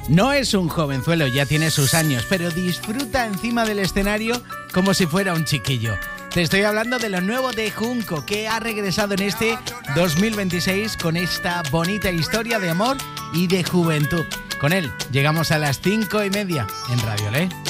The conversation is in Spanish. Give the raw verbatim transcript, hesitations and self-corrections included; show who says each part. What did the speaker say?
Speaker 1: No es un jovenzuelo, ya tiene sus años, pero disfruta encima del escenario como si fuera un chiquillo. Te estoy hablando de lo nuevo de Junco, que ha regresado en este dos mil veintiséis con esta bonita historia de amor y de juventud. Con él llegamos a las cinco y media en Radio Le.